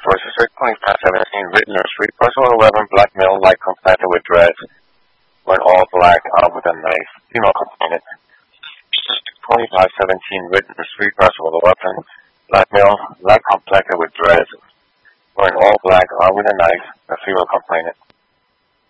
versus 8.517, written or street, personal 11, black male, light complected with dreads, wearing all black, armed with a knife, female complainant. 2517, written or street, personal 11, black male, light complected with dreads, wearing all black, armed with a knife, a female complainant.